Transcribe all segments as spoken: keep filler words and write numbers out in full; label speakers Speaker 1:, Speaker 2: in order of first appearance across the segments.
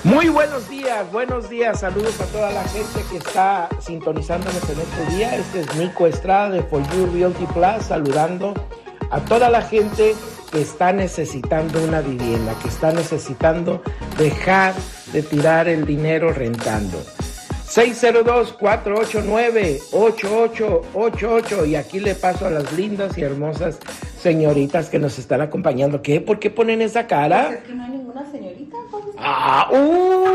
Speaker 1: Muy buenos días, buenos días, saludos a toda la gente que está sintonizándonos en este día. Este es Nico Estrada de For You Realty Plus, saludando a toda la gente que está necesitando una vivienda, que está necesitando dejar de tirar el dinero rentando. seis cero dos, cuatro ocho nueve, ocho ocho ocho ocho, y aquí le paso a las lindas y hermosas señoritas que nos están acompañando. ¿Qué? ¿Por qué ponen esa cara?
Speaker 2: Pues es que no hay ninguna señorita.
Speaker 1: Ah, uh.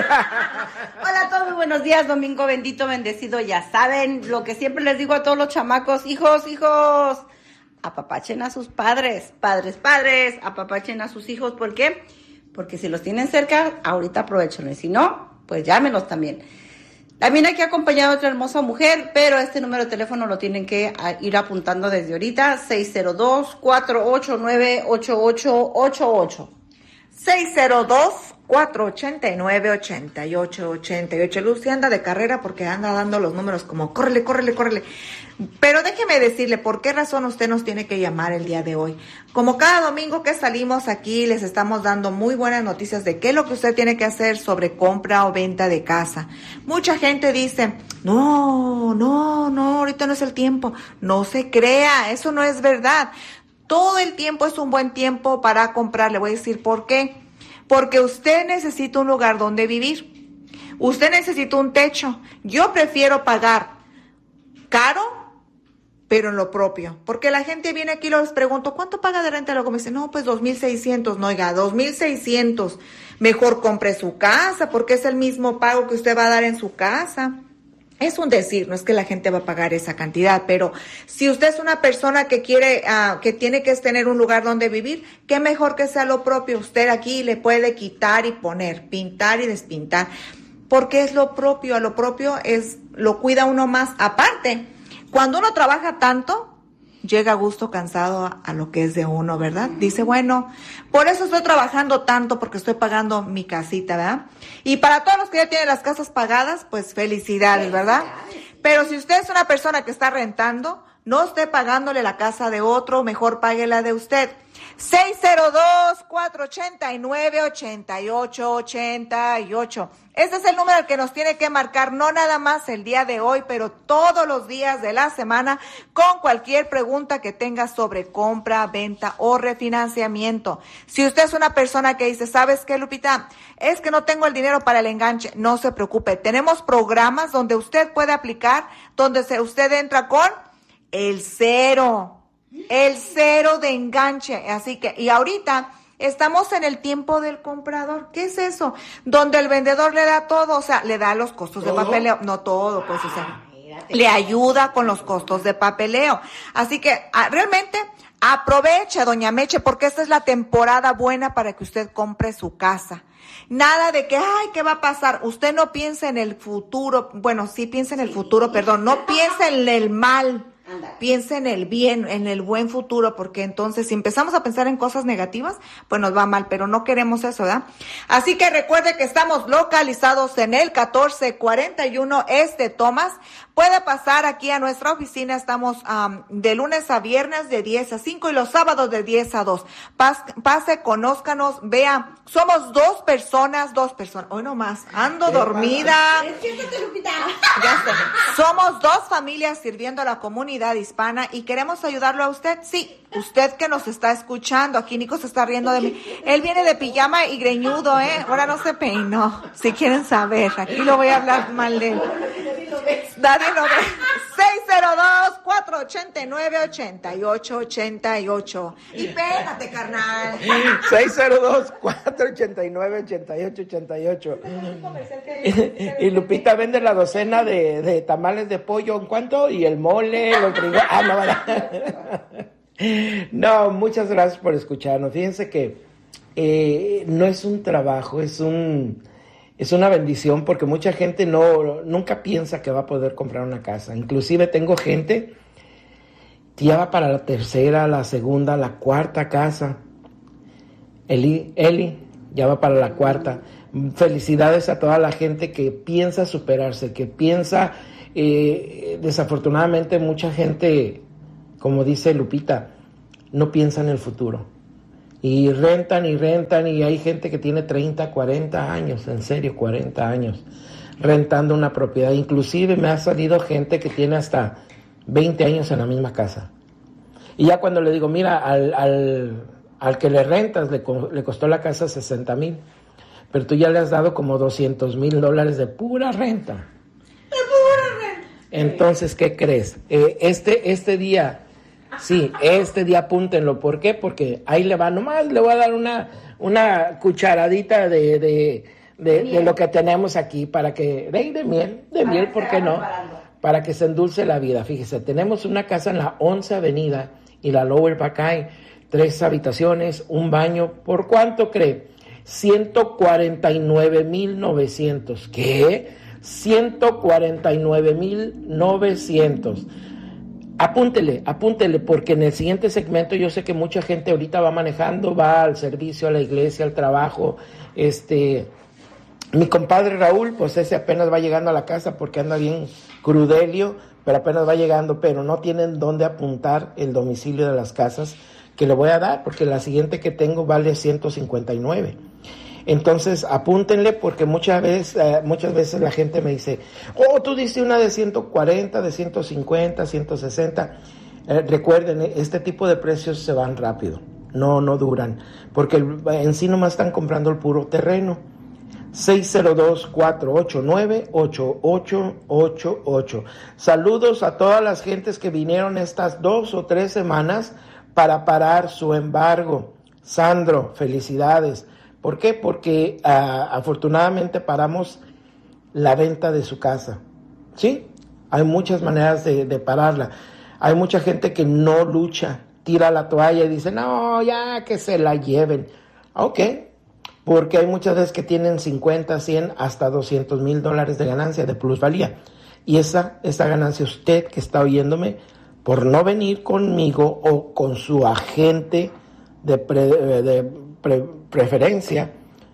Speaker 2: Hola a todos, buenos días, domingo bendito, bendecido. Ya saben lo que siempre les digo a todos los chamacos: hijos, hijos, apapachen a sus padres, padres, padres, apapachen a sus hijos. ¿Por qué? Porque si los tienen cerca, ahorita aprovechenlo, y si no, pues llámenos también. También aquí acompañada otra hermosa mujer, pero este número de teléfono lo tienen que ir apuntando desde ahorita: seis cero dos, cuatro ocho nueve, ocho ocho ocho ocho.
Speaker 3: seis cero dos, cuatro ocho nueve, ocho ocho ocho ocho. Lucy anda de carrera porque anda dando los números como córrele, córrele, córrele. Pero déjeme decirle por qué razón usted nos tiene que llamar el día de hoy. Como cada domingo que salimos aquí, les estamos dando muy buenas noticias de qué es lo que usted tiene que hacer sobre compra o venta de casa. Mucha gente dice, no, no, no, ahorita no es el tiempo. No se crea, eso no es verdad. Todo el tiempo es un buen tiempo para comprar. Le voy a decir por qué. Porque usted necesita un lugar donde vivir. Usted necesita un techo. Yo prefiero pagar caro, pero en lo propio. Porque la gente viene aquí y les pregunto, ¿cuánto paga de renta? Luego me dice, no, pues dos mil seiscientos. No, oiga, dos mil seiscientos. Mejor compre su casa, porque es el mismo pago que usted va a dar en su casa. Es un decir, no es que la gente va a pagar esa cantidad, pero si usted es una persona que quiere, uh, que tiene que tener un lugar donde vivir, qué mejor que sea lo propio. Usted aquí le puede quitar y poner, pintar y despintar, porque es lo propio. A lo propio es, lo cuida uno más. Aparte, cuando uno trabaja tanto, llega a gusto cansado a, a lo que es de uno, ¿verdad? Dice, bueno, por eso estoy trabajando tanto, porque estoy pagando mi casita, ¿verdad? Y para todos los que ya tienen las casas pagadas, pues felicidades, ¿verdad? Pero si usted es una persona que está rentando, no esté pagándole la casa de otro, mejor pague la de usted. seis cero dos, cuatro ocho nueve, ocho ocho ocho ocho. Este es el número que nos tiene que marcar, no nada más el día de hoy, pero todos los días de la semana, con cualquier pregunta que tenga sobre compra, venta o refinanciamiento. Si usted es una persona que dice, ¿sabes qué, Lupita? Es que no tengo el dinero para el enganche. No se preocupe. Tenemos programas donde usted puede aplicar, donde se, usted entra con el cero. El cero de enganche. Así que, y ahorita estamos en el tiempo del comprador. ¿Qué es eso? Donde el vendedor le da todo, o sea, le da los costos ¿Todo? de papeleo. No todo, pues, o sea, le ayuda con los costos de papeleo. Así que, a, realmente, aproveche, doña Meche, porque esta es la temporada buena para que usted compre su casa. Nada de que, ay, ¿qué va a pasar? Usted no piensa en el futuro. Bueno, sí piensa en el futuro, perdón. No piensa en el mal. Piensa en el bien, en el buen futuro, porque entonces si empezamos a pensar en cosas negativas, pues nos va mal, pero no queremos eso, ¿verdad? Así que recuerde que estamos localizados en el catorce cuarenta y uno Este Thomas. Puede pasar aquí a nuestra oficina, estamos um, de lunes a viernes de diez a cinco y los sábados de diez a dos. Pas, pase, conózcanos, vea, somos dos personas, dos personas, hoy no más, ando dormida.
Speaker 2: Siéntate, Lupita.
Speaker 3: Ya sé. Somos dos familias sirviendo a la comunidad hispana y queremos ayudarlo a usted. Sí, usted que nos está escuchando, aquí Nico se está riendo de mí. Él viene de pijama y greñudo, ¿eh? Ahora no se peinó. Si quieren saber, aquí lo voy a hablar mal de él. Nadie lo ve. seis cero dos, cuatro ocho nueve, ocho ocho ocho ocho. Y pégate, carnal.
Speaker 1: seis cero dos, cuatro ocho nueve, ocho ocho ocho ocho. Y Lupita vende la docena de, de tamales de pollo, ¿en cuánto? Y el mole, los frijoles. Ah, no, vale. No, muchas gracias por escucharnos. Fíjense que eh, no es un trabajo, es un... Es una bendición porque mucha gente no nunca piensa que va a poder comprar una casa. Inclusive tengo gente que ya va para la tercera, la segunda, la cuarta casa. Eli, Eli ya va para la cuarta. Felicidades a toda la gente que piensa superarse, que piensa, eh, desafortunadamente mucha gente, como dice Lupita, no piensa en el futuro. Y rentan y rentan y hay gente que tiene treinta, cuarenta años, en serio, cuarenta años, rentando una propiedad. Inclusive me ha salido gente que tiene hasta veinte años en la misma casa. Y ya cuando le digo, mira, al, al, al que le rentas le, le costó la casa sesenta mil, pero tú ya le has dado como doscientos mil dólares de pura renta.
Speaker 2: De pura renta.
Speaker 1: Entonces, ¿qué crees? Eh, este, este día, sí, este día apúntenlo. ¿Por qué? Porque ahí le va, nomás le voy a dar una, una cucharadita de, de, de, de lo que tenemos aquí para que, de, de miel, de
Speaker 2: Para
Speaker 1: miel, ¿por qué no?
Speaker 2: preparando.
Speaker 1: Para que se endulce la vida. Fíjese, tenemos una casa en la once Avenida y la Lower Buckeye, tres habitaciones, un baño. ¿Por cuánto cree? ciento cuarenta y nueve mil novecientos. ¿Qué? ciento cuarenta y nueve mil novecientos. Apúntele, apúntele, porque en el siguiente segmento yo sé que mucha gente ahorita va manejando, va al servicio, a la iglesia, al trabajo. Este, mi compadre Raúl, pues ese apenas va llegando a la casa porque anda bien crudelio, pero apenas va llegando, pero no tienen dónde apuntar el domicilio de las casas que le voy a dar, porque la siguiente que tengo vale ciento cincuenta y nueve. Entonces, apúntenle, porque muchas veces, eh, muchas veces la gente me dice, oh, tú diste una de ciento cuarenta, de ciento cincuenta, ciento sesenta. Eh, recuerden, este tipo de precios se van rápido, no, no duran, porque el, en sí nomás están comprando el puro terreno. seis cero dos, cuatro ocho nueve, ocho ocho ocho ocho. Saludos a todas las gentes que vinieron estas dos o tres semanas para parar su embargo. Sandro, felicidades. ¿Por qué? Porque uh, afortunadamente paramos la venta de su casa. ¿Sí? Hay muchas maneras de, de pararla. Hay mucha gente que no lucha, tira la toalla y dice, no, ya que se la lleven. Ok, porque hay muchas veces que tienen cincuenta, cien, hasta doscientos mil dólares de ganancia, de plusvalía. Y esa, esa ganancia, usted que está oyéndome, por no venir conmigo o con su agente de, pre, de pre, preferencia,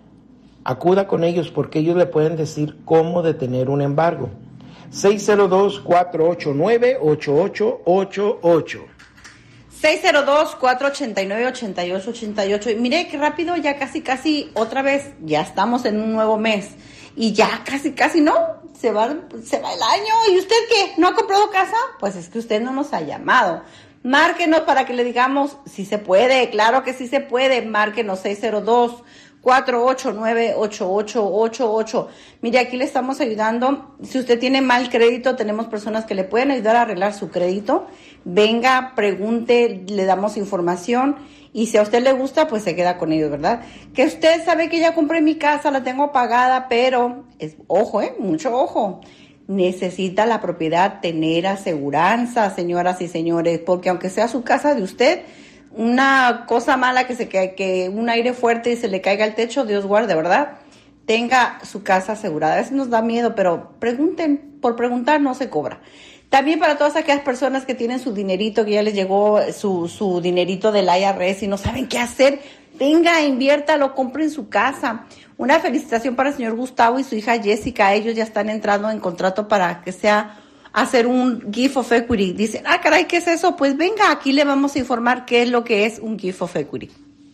Speaker 1: acuda con ellos porque ellos le pueden decir cómo detener un embargo. seis cero dos, cuatro ocho nueve, ocho ocho ocho ocho.
Speaker 2: seis cero dos, cuatro ocho nueve, ocho ocho ocho ocho. Y mire qué rápido, ya casi, casi, otra vez, ya estamos en un nuevo mes. Y ya casi, casi, ¿no? Se va, se va el año. ¿Y usted qué? ¿No ha comprado casa? Pues es que usted no nos ha llamado. Márquenos para que le digamos si se puede. Claro que sí se puede. Márquenos seis cero dos, cuatro ocho nueve, ocho ocho ocho ocho. Mire, aquí le estamos ayudando. Si usted tiene mal crédito, tenemos personas que le pueden ayudar a arreglar su crédito. Venga, pregunte, le damos información. Y si a usted le gusta, pues se queda con ellos, ¿verdad? Que usted sabe que ya compré mi casa, la tengo pagada, pero, es, ojo, ¿eh? Mucho ojo. Necesita la propiedad tener aseguranza, señoras y señores, porque aunque sea su casa de usted, una cosa mala que se que, que un aire fuerte y se le caiga al techo, Dios guarde, ¿verdad? Tenga su casa asegurada. A veces nos da miedo, pero pregunten, por preguntar no se cobra. También para todas aquellas personas que tienen su dinerito, que ya les llegó su, su dinerito del I R S y no saben qué hacer, venga, inviértalo, compren su casa. Una felicitación para el señor Gustavo y su hija Jessica. Ellos ya están entrando en contrato para que sea hacer un gift of equity. Dicen, ah, caray, ¿qué es eso? Pues venga, aquí le vamos a informar qué es lo que es un gift of equity.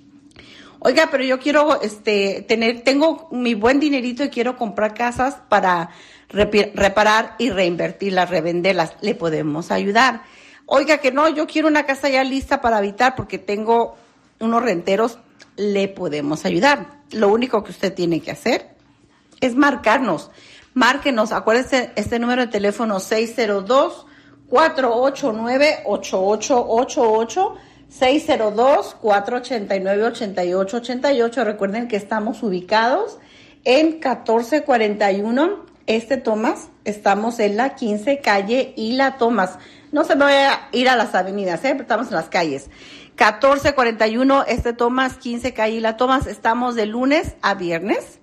Speaker 2: Oiga, pero yo quiero este tener, tengo mi buen dinerito y quiero comprar casas para reparar y reinvertirlas, revenderlas. Le podemos ayudar. Oiga, que no, yo quiero una casa ya lista para habitar porque tengo unos renteros. Le podemos ayudar. Lo único que usted tiene que hacer es marcarnos. Márquenos, acuérdense este número de teléfono seis cero dos, cuatro ocho nueve, ocho ocho ocho ocho, seis cero dos, cuatro ocho nueve, ocho ocho ocho ocho. Recuerden que estamos ubicados en catorce cuarenta y uno Este Thomas, estamos en la quince calle y la Thomas. No se me vaya a ir a las avenidas, ¿eh? Estamos en las calles. catorce cuarenta y uno Este Thomas, quince calle y la Thomas. Estamos de lunes a viernes,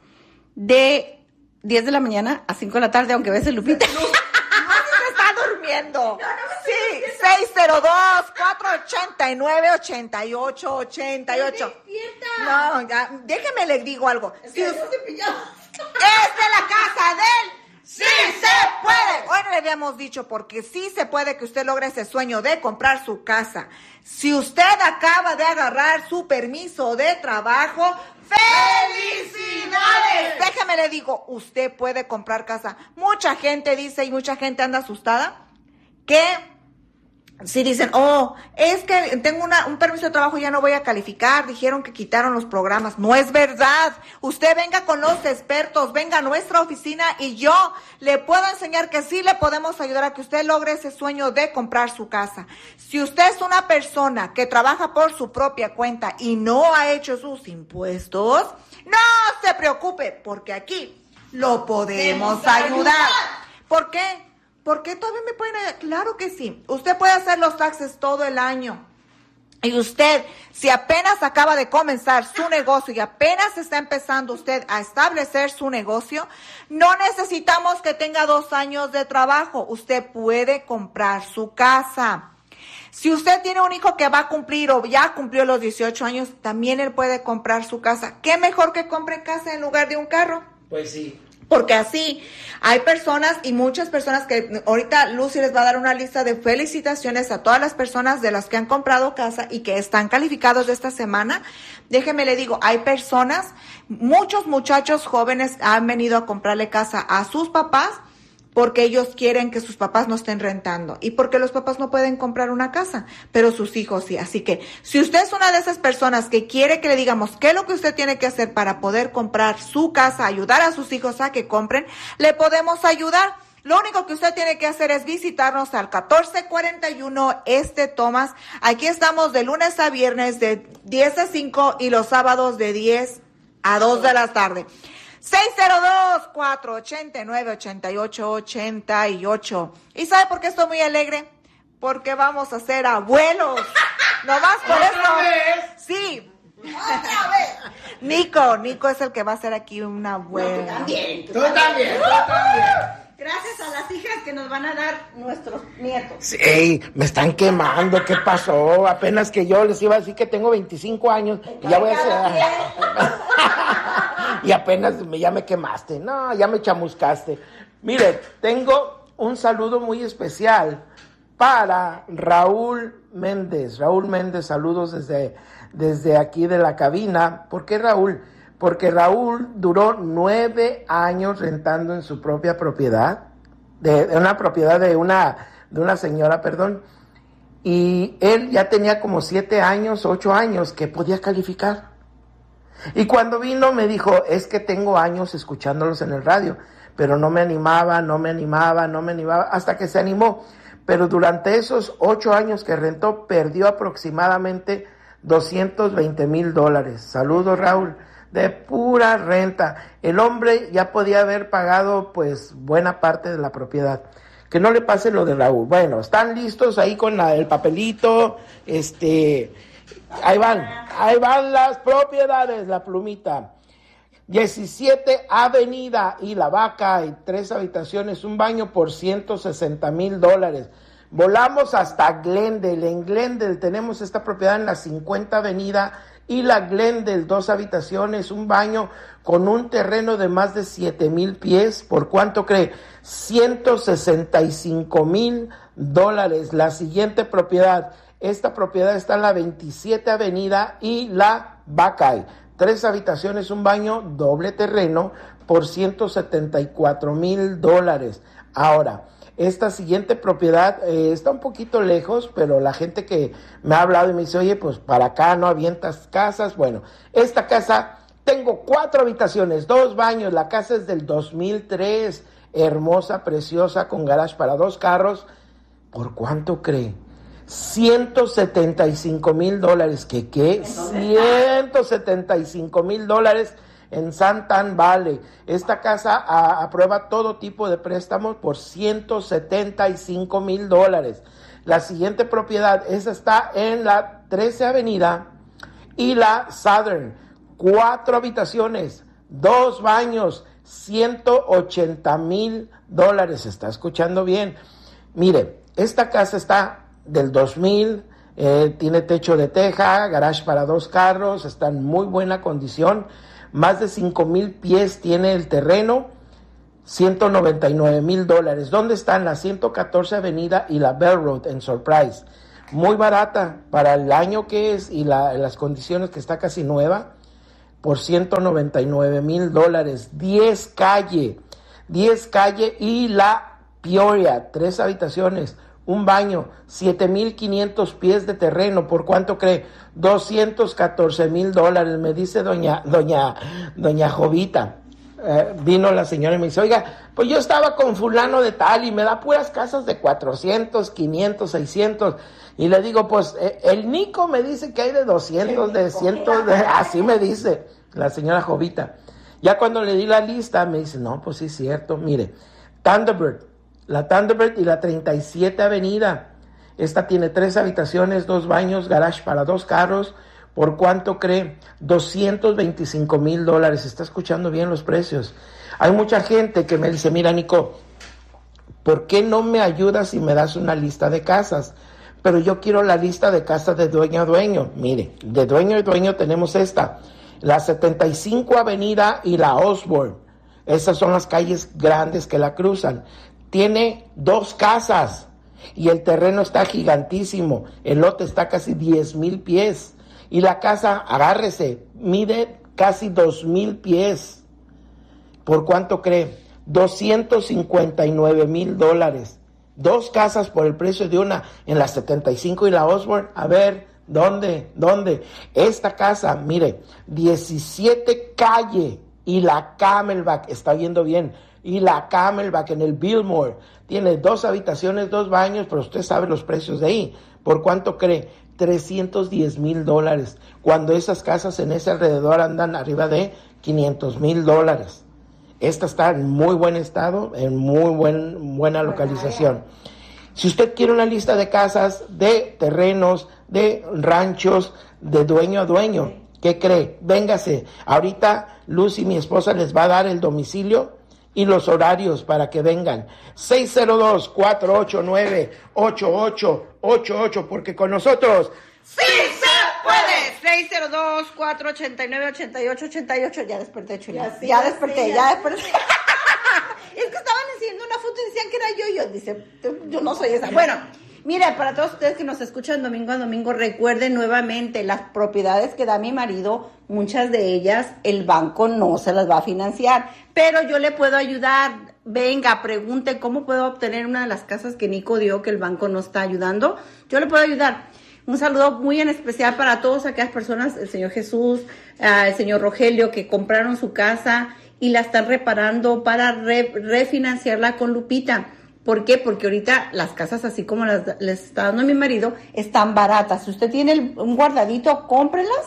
Speaker 2: de diez de la mañana a cinco de la tarde, aunque a veces Lupita no, no, se está durmiendo.
Speaker 3: Sí, seis cero dos, cuatro ocho nueve, ocho ocho ocho ocho. No, ya, déjeme le digo algo. Si usted, es de la casa de él. ¡Sí se puede! Hoy no le habíamos dicho porque sí se puede que usted logre ese sueño de comprar su casa. Si usted acaba de agarrar su permiso de trabajo, ¡felicidades! Déjame le digo, usted puede comprar casa. Mucha gente dice y mucha gente anda asustada que si dicen, oh, es que tengo una, un permiso de trabajo y ya no voy a calificar, dijeron que quitaron los programas. No es verdad. Usted venga con los expertos, venga a nuestra oficina y yo le puedo enseñar que sí le podemos ayudar a que usted logre ese sueño de comprar su casa. Si usted es una persona que trabaja por su propia cuenta y no ha hecho sus impuestos, no se preocupe, porque aquí lo podemos ayudar. ¿Por qué? ¿Por qué todavía me pueden ayudar? Claro que sí. Usted puede hacer los taxes todo el año. Y usted, si apenas acaba de comenzar su negocio y apenas está empezando usted a establecer su negocio, no necesitamos que tenga dos años de trabajo. Usted puede comprar su casa. Si usted tiene un hijo que va a cumplir o ya cumplió los dieciocho años, también él puede comprar su casa. ¿Qué mejor que compre casa en lugar de un carro?
Speaker 1: Pues sí.
Speaker 3: Porque así hay personas y muchas personas que ahorita Lucy les va a dar una lista de felicitaciones a todas las personas de las que han comprado casa y que están calificados de esta semana. Déjeme le digo, hay personas, muchos muchachos jóvenes han venido a comprarle casa a sus papás porque ellos quieren que sus papás no estén rentando y porque los papás no pueden comprar una casa, pero sus hijos sí. Así que si usted es una de esas personas que quiere que le digamos qué es lo que usted tiene que hacer para poder comprar su casa, ayudar a sus hijos a que compren, le podemos ayudar. Lo único que usted tiene que hacer es visitarnos al catorce cuarenta y uno Este Thomas. Aquí estamos de lunes a viernes de diez a cinco y los sábados de diez a dos de la tarde. seis cero dos, cuatro ocho nueve, ocho ocho ocho ocho. ¿Y sabe por qué estoy muy alegre? Porque vamos a ser abuelos. ¿Nomás por
Speaker 1: ¿Otra
Speaker 3: eso?
Speaker 1: vez?
Speaker 3: Sí. ¡Otra vez! Nico, Nico es el que va a ser aquí un abuelo.
Speaker 2: No, tú también.
Speaker 1: Tú también, tú también.
Speaker 2: Gracias a las hijas que nos van a dar nuestros nietos.
Speaker 1: Sí, me están quemando, ¿qué pasó? Apenas que yo les iba a decir que tengo veinticinco años y ya voy a ser... y apenas me, ya me quemaste, no, ya me chamuscaste. Mire, tengo un saludo muy especial para Raúl Méndez. Raúl Méndez, saludos desde, desde aquí de la cabina. ¿Por qué Raúl? Porque Raúl duró nueve años rentando en su propia propiedad, de, de una propiedad de una, de una señora, perdón, y él ya tenía como siete años, ocho años que podía calificar. Y cuando vino me dijo, es que tengo años escuchándolos en el radio, pero no me animaba, no me animaba, no me animaba, hasta que se animó. Pero durante esos ocho años que rentó, perdió aproximadamente doscientos veinte mil dólares. Saludos, Raúl. De pura renta. El hombre ya podía haber pagado pues buena parte de la propiedad. Que no le pase lo de Raúl. Bueno, están listos ahí con la, el papelito, este, ahí van, ahí van las propiedades, la plumita. diecisiete Avenida y La Vaca, hay tres habitaciones, un baño por ciento sesenta mil dólares. Volamos hasta Glendale. En Glendale tenemos esta propiedad en la cincuenta Avenida y la Glendale, dos habitaciones, un baño con un terreno de más de siete mil pies. ¿Por cuánto cree? ciento sesenta y cinco mil dólares. La siguiente propiedad, esta propiedad está en la veintisiete Avenida y La Vaca. Tres habitaciones, un baño, doble terreno por ciento setenta y cuatro mil dólares. Ahora, esta siguiente propiedad eh, está un poquito lejos, pero la gente que me ha hablado y me dice, oye, pues para acá no avientas casas. Bueno, esta casa, tengo cuatro habitaciones, dos baños, la casa es del dos mil tres, hermosa, preciosa, con garage para dos carros. ¿Por cuánto cree? ciento setenta y cinco mil dólares. ¿Qué qué? ciento setenta y cinco mil dólares. En Santan Valley. Esta casa a, aprueba todo tipo de préstamos por ciento setenta y cinco mil dólares. La siguiente propiedad, esa está en la trece Avenida y la Southern. Cuatro habitaciones, dos baños, ciento ochenta mil dólares. ¿Está escuchando bien? Mire, esta casa está del dos mil, eh, tiene techo de teja, garage para dos carros, está en muy buena condición. Más de cinco mil pies tiene el terreno, ciento noventa y nueve mil dólares. ¿Dónde están? La ciento catorce Avenida y la Bell Road en Surprise. Muy barata para el año que es y la, las condiciones que está casi nueva, por ciento noventa y nueve mil dólares. diez calle, diez calle y la Peoria, tres habitaciones, un baño, siete mil quinientos pies de terreno. ¿Por cuánto cree? doscientos catorce mil dólares, me dice doña, doña, doña Jovita. Eh, vino la señora y me dice, oiga, pues yo estaba con fulano de tal y me da puras casas de cuatrocientos, quinientos, seiscientos. Y le digo, pues, eh, el Nico me dice que hay de doscientos, de cientos, de, así me dice la señora Jovita. Ya cuando le di la lista, me dice, no, pues sí es cierto, mire, Thunderbird, la Thunderbird y la treinta y siete Avenida, esta tiene tres habitaciones, dos baños, garage para dos carros. ¿Por cuánto cree? doscientos veinticinco mil dólares. Está escuchando bien los precios. Hay mucha gente que me dice, mira, Nico, ¿por qué no me ayudas y me das una lista de casas? Pero yo quiero la lista de casas de dueño a dueño. Mire, de dueño a dueño tenemos esta, la setenta y cinco Avenida y la Osborne. Esas son las calles grandes que la cruzan. Tiene dos casas y el terreno está gigantísimo. El lote está casi diez mil pies. Y la casa, agárrese, mide casi dos mil pies. ¿Por cuánto cree? doscientos cincuenta y nueve mil dólares. Dos casas por el precio de una en la setenta y cinco y la Osborne. A ver, ¿dónde? ¿Dónde? Esta casa, mire, diecisiete calle y la Camelback, está viendo bien, y la Camelback en el Billmore. Tiene dos habitaciones, dos baños, pero usted sabe los precios de ahí. ¿Por cuánto cree? trescientos diez mil dólares, cuando esas casas en ese alrededor andan arriba de quinientos mil dólares. Esta está en muy buen estado, en muy buen, buena localización. Si usted quiere una lista de casas, de terrenos, de ranchos, de dueño a dueño, ¿qué cree? Véngase. Ahorita Lucy, mi esposa, les va a dar el domicilio y los horarios para que vengan. seis cero dos, cuatro ocho nueve, ocho ocho ocho ocho, porque con nosotros
Speaker 2: ¡sí se puede! seis cero dos, cuatro ocho nueve, ocho ocho ocho ocho. Ya desperté, Chula. Ya, sí, ya desperté, sí, ya, ya desperté. Es que estaban enseñando una foto y decían que era yo. Y yo, dice, yo no soy esa. Bueno, mire, para todos ustedes que nos escuchan domingo a domingo, recuerden nuevamente las propiedades que da mi marido, muchas de ellas el banco no se las va a financiar, pero yo le puedo ayudar. Venga, pregunte cómo puedo obtener una de las casas que Nico dio que el banco no está ayudando. Yo le puedo ayudar. Un saludo muy en especial para todas aquellas personas, el señor Jesús, uh, el señor Rogelio, que compraron su casa y la están reparando para re, refinanciarla con Lupita. ¿Por qué? Porque ahorita las casas, así como las les está dando mi marido, están baratas. Si usted tiene el, un guardadito, cómprelas,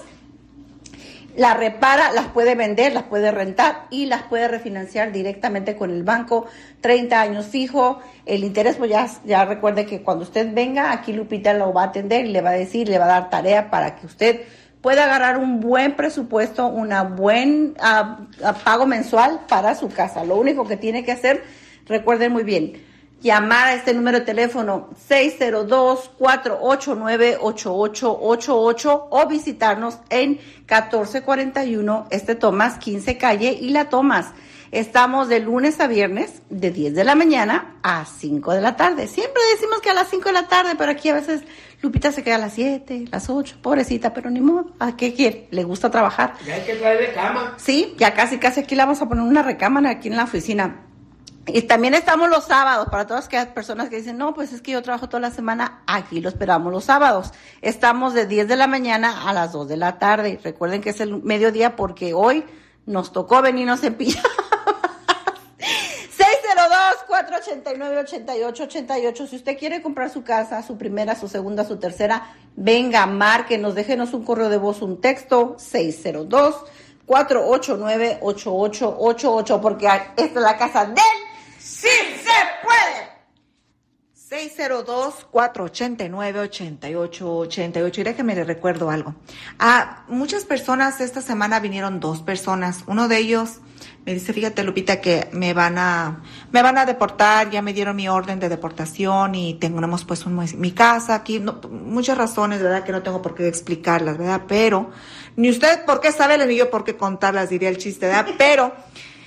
Speaker 2: las repara, las puede vender, las puede rentar y las puede refinanciar directamente con el banco. treinta años fijo. El interés, pues ya, ya recuerde que cuando usted venga, aquí Lupita lo va a atender y le va a decir, le va a dar tarea para que usted pueda agarrar un buen presupuesto, una buen uh, uh, pago mensual para su casa. Lo único que tiene que hacer, recuerden muy bien, llamar a este número de teléfono seis cero dos, cuatro ocho nueve, ocho ocho ocho ocho o visitarnos en catorce cuarenta y uno este Tomás quince calle y la Tomás. Estamos de lunes a viernes de diez de la mañana a cinco de la tarde. Siempre decimos que a las cinco de la tarde, pero aquí a veces Lupita se queda a las siete, las ocho, pobrecita, pero ni modo. ¿A qué quiere? Le gusta trabajar.
Speaker 1: Ya hay que traerle cama.
Speaker 2: Sí, ya casi casi aquí le vamos a poner una recámara aquí en la oficina. Y también estamos los sábados, para todas aquellas personas que dicen, no, pues es que yo trabajo toda la semana, aquí lo esperamos los sábados. Estamos de diez de la mañana a las dos de la tarde. Recuerden que es el mediodía porque hoy nos tocó venirnos en pijama. seis cero dos, cuatro ocho nueve, ocho ocho ocho ocho. Si usted quiere comprar su casa, su primera, su segunda, su tercera, venga, márquenos, déjenos un correo de voz, un texto, seis cero dos, cuatro ocho nueve, ocho ocho ocho ocho, porque esta es la casa del ¡sí se puede!
Speaker 3: seis cero dos, cuatro ocho nueve, ocho ocho ocho ocho. Y déjeme le recuerdo algo. A muchas personas esta semana vinieron dos personas. Uno de ellos me dice, fíjate, Lupita, que me van a me van a deportar, ya me dieron mi orden de deportación y tenemos pues un, mi casa aquí. No, muchas razones, ¿verdad? Que no tengo por qué explicarlas, ¿verdad? Pero, ni usted por qué saberlas, ni yo por qué contarlas, diría el chiste, ¿verdad? Pero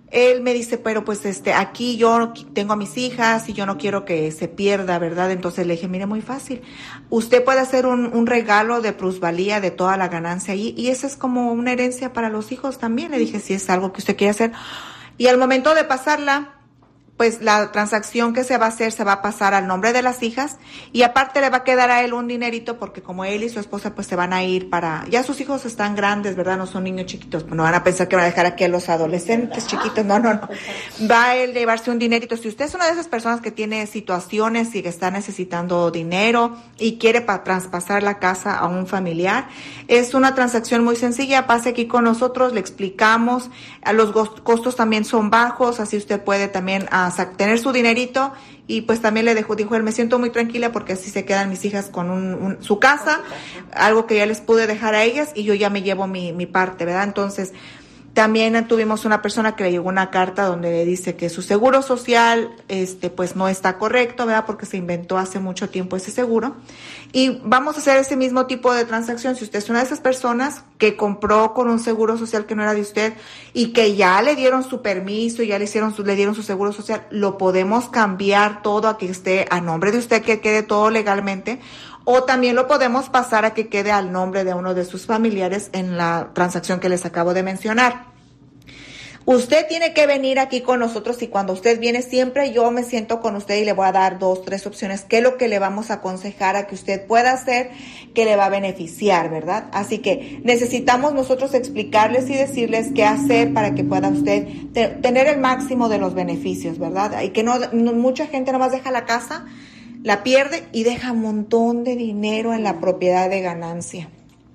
Speaker 3: Él me dice, pero pues este, aquí yo tengo a mis hijas y yo no quiero que se pierda, ¿verdad? Entonces le dije, mire, muy fácil. Usted puede hacer un, un regalo de plusvalía de toda la ganancia ahí, y eso es como una herencia para los hijos también. Le dije, si es algo que usted quiere hacer. Y al momento de pasarla, pues la transacción que se va a hacer se va a pasar al nombre de las hijas, y aparte le va a quedar a él un dinerito, porque como él y su esposa pues se van a ir para, ya sus hijos están grandes, ¿verdad? No son niños chiquitos, pues no van a pensar que van a dejar aquí a los adolescentes chiquitos, no, no, no. Va a él llevarse un dinerito. Si usted es una de esas personas que tiene situaciones y que está necesitando dinero y quiere para traspasar la casa a un familiar, es una transacción muy sencilla. Pase aquí con nosotros, le explicamos, los costos también son bajos, así usted puede también a tener su dinerito, y pues también le dejó, dijo él, me siento muy tranquila porque así se quedan mis hijas con un, un, su casa, algo que ya les pude dejar a ellas, y yo ya me llevo mi, mi parte, ¿verdad? Entonces, también tuvimos una persona que le llegó una carta donde le dice que su seguro social, este, pues no está correcto, ¿verdad? Porque se inventó hace mucho tiempo ese seguro. Y vamos a hacer ese mismo tipo de transacción. Si usted es una de esas personas que compró con un seguro social que no era de usted y que ya le dieron su permiso y ya le hicieron su, le dieron su seguro social, lo podemos cambiar todo a que esté a nombre de usted, que quede todo legalmente. O también lo podemos pasar a que quede al nombre de uno de sus familiares en la transacción que les acabo de mencionar. Usted tiene que venir aquí con nosotros, y cuando usted viene siempre yo me siento con usted y le voy a dar dos, tres opciones, qué es lo que le vamos a aconsejar a que usted pueda hacer que le va a beneficiar, ¿verdad? Así que necesitamos nosotros explicarles y decirles qué hacer para que pueda usted te, tener el máximo de los beneficios, ¿verdad? Y que no, no mucha gente nomás deja la casa, la pierde y deja un montón de dinero en la propiedad de ganancia.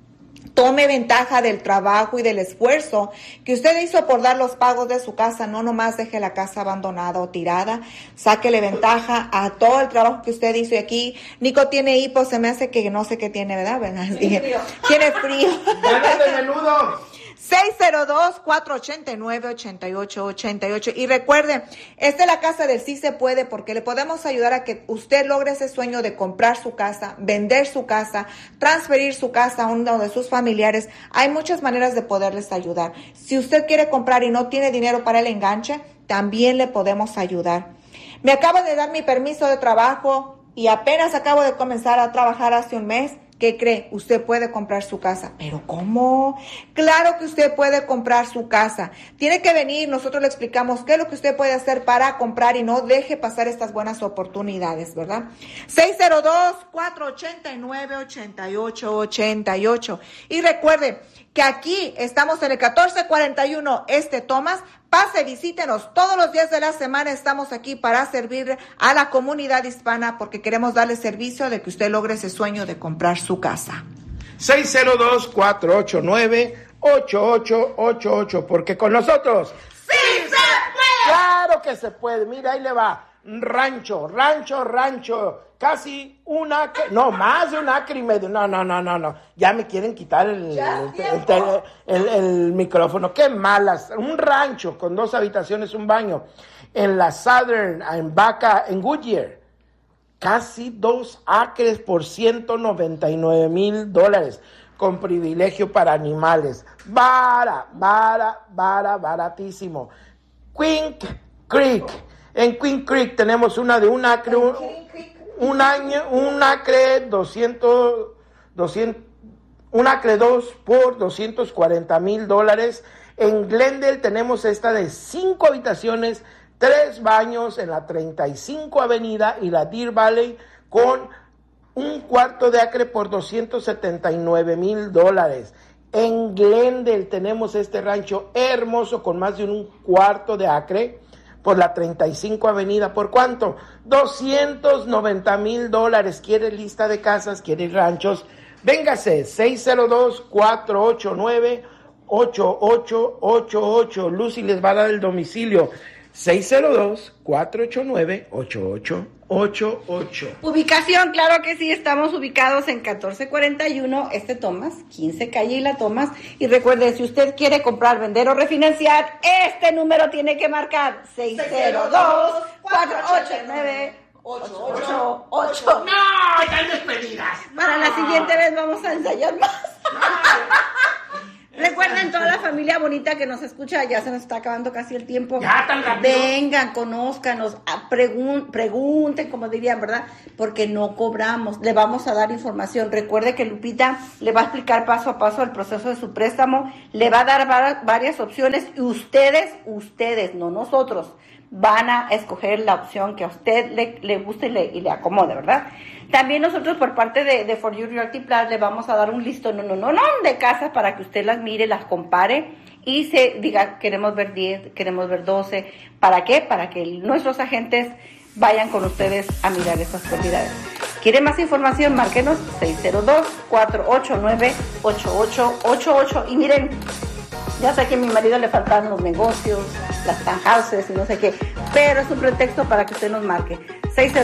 Speaker 3: Tome ventaja del trabajo y del esfuerzo que usted hizo por dar los pagos de su casa. No nomás deje la casa abandonada o tirada. Sáquele ventaja a todo el trabajo que usted hizo. Y aquí Nico tiene hipo, se me hace que no sé qué tiene, ¿verdad? ¿verdad?
Speaker 2: Tiene frío.
Speaker 3: Tiene frío.
Speaker 1: ¡Ganas de menudo!
Speaker 3: seis cero dos, cuatro ocho nueve, ocho ocho ocho ocho. Y recuerde, esta es la casa del sí se puede, porque le podemos ayudar a que usted logre ese sueño de comprar su casa, vender su casa, transferir su casa a uno de sus familiares. Hay muchas maneras de poderles ayudar. Si usted quiere comprar y no tiene dinero para el enganche, también le podemos ayudar. Me acaba de dar mi permiso de trabajo y apenas acabo de comenzar a trabajar hace un mes. ¿Qué cree? Usted puede comprar su casa. ¿Pero cómo? Claro que usted puede comprar su casa. Tiene que venir, nosotros le explicamos qué es lo que usted puede hacer para comprar y no deje pasar estas buenas oportunidades, ¿verdad? seis cero dos, cuatro ocho nueve, ocho ocho ocho ocho. Y recuerde que aquí estamos en el catorce cuarenta y uno Este Thomas. Pase, visítenos todos los días de la semana. Estamos aquí para servir a la comunidad hispana porque queremos darle servicio de que usted logre ese sueño de comprar su casa.
Speaker 1: seis cero dos, cuatro ocho nueve, ocho ocho ocho ocho, porque con nosotros
Speaker 2: ¡sí se puede!
Speaker 1: ¡Claro que se puede! Mira, ahí le va. Rancho, rancho, rancho. Casi un acre, no, más de un acre y medio. No, no, no, no, no. Ya me quieren quitar el, el, el, el, el micrófono. ¡Qué malas! Un rancho con dos habitaciones, un baño. En la Southern, en Vaca, en Goodyear. Casi dos acres por ciento noventa y nueve mil dólares. Con privilegio para animales. Vara, vara, vara, baratísimo. Queen Creek. En Queen Creek tenemos una de un acre, un, un año, un acre doscientos, doscientos, un acre dos por doscientos cuarenta mil dólares. En Glendale tenemos esta de cinco habitaciones, tres baños en la treinta y cinco Avenida y la Deer Valley con un cuarto de acre por doscientos setenta y nueve mil dólares. En Glendale tenemos este rancho hermoso con más de un cuarto de acre por la treinta y cinco Avenida. ¿Por cuánto? doscientos noventa mil dólares. ¿Quiere lista de casas? ¿Quiere ranchos? Véngase, seis cero dos, cuatro ocho nueve, ocho ocho ocho ocho. Lucy les va a dar el domicilio. seis cero dos, cuatro ocho nueve, ocho ocho ocho ocho.
Speaker 2: Ubicación, claro que sí, estamos ubicados en catorce cuarenta y uno Este Thomas, quince Calle y la Thomas. Y recuerde, si usted quiere comprar, vender o refinanciar, este número tiene que marcar seis cero dos, cuatro ocho nueve, ocho ocho ocho.
Speaker 1: ¡No! ¡Están despedidas!
Speaker 2: Para la siguiente vez vamos a ensayar más. Recuerden toda la familia bonita que nos escucha, ya se nos está acabando casi el tiempo.
Speaker 1: Ya tan rápido.
Speaker 2: Vengan, conózcanos, a pregun- pregunten, como dirían, ¿verdad? Porque no cobramos, le vamos a dar información. Recuerde que Lupita le va a explicar paso a paso el proceso de su préstamo, le va a dar va- varias opciones y ustedes, ustedes, no nosotros, van a escoger la opción que a usted le, le guste y le, y le acomode, ¿verdad? También nosotros por parte de, de For You Realty Plus le vamos a dar un listón no, no, no, no, de casas para que usted las mire, las compare y se diga, queremos ver diez, queremos ver doce. ¿Para qué? Para que nuestros agentes vayan con ustedes a mirar esas propiedades. ¿Quiere más información? Márquenos seis cero dos, cuatro ocho nueve, ocho ocho ocho ocho. Y miren, ya sé que a mi marido le faltan los negocios, las townhouses y no sé qué, pero es un pretexto para que usted nos marque. seis cero